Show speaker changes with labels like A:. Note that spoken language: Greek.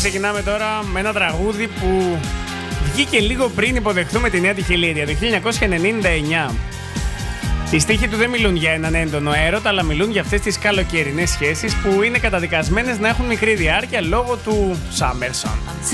A: ξεκινάμε τώρα με ένα τραγούδι που βγήκε λίγο πριν υποδεχθούμε τη νέα τη χιλιετία, το 1999. Οι στίχοι του δεν μιλούν για έναν έντονο έρωτα, αλλά μιλούν για αυτές τις καλοκαιρινές σχέσεις που είναι καταδικασμένες να έχουν μικρή διάρκεια λόγω του Σάμερσον.